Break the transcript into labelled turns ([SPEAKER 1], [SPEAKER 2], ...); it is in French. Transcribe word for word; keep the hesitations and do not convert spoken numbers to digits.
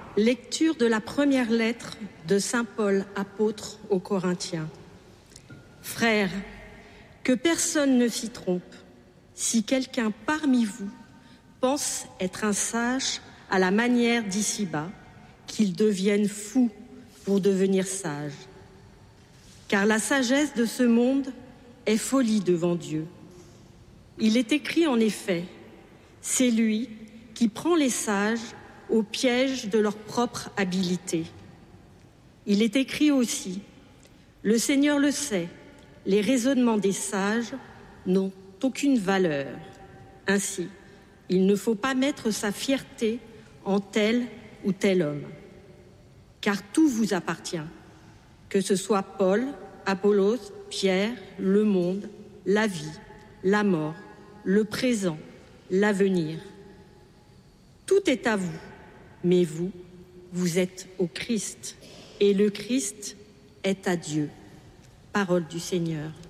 [SPEAKER 1] Lecture de la première lettre de saint Paul, apôtre aux Corinthiens. Frères, que personne ne s'y trompe. Si quelqu'un parmi vous pense être un sage à la manière d'ici-bas, qu'il devienne fou pour devenir sage. Car la sagesse de ce monde est folie devant Dieu. Il est écrit en effet, c'est lui qui prend les sages au piège de leur propre habileté. Il est écrit aussi, le Seigneur le sait, les raisonnements des sages n'ont aucune valeur. Ainsi, il ne faut pas mettre sa fierté en tel ou tel homme, car tout vous appartient, que ce soit Paul, Apollos, Pierre, le monde, la vie, la mort, le présent, l'avenir. Tout est à vous, mais vous, vous êtes au Christ, et le Christ est à Dieu. Parole du Seigneur.